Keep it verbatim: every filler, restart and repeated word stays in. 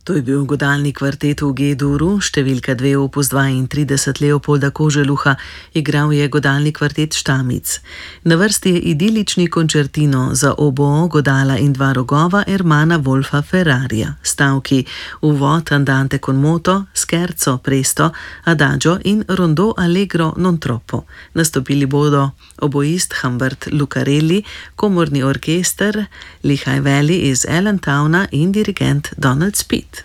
To je bil godalni kvartet v G-duru, številka dve opus dvaintrideset Leopolda Koželuha, igral je godalni kvartet Štamic. Na vrsti je idilični končertino za oboo, godala in dva rogova Ermana Wolfa Ferrarija. Stavki uvod Andante con moto, scherzo presto, adagio in rondo allegro non troppo. Nastopili bodo oboist Humbert Lucarelli, komorni orkester Lehigh Valley iz Allentowna in dirigent Donald Speed.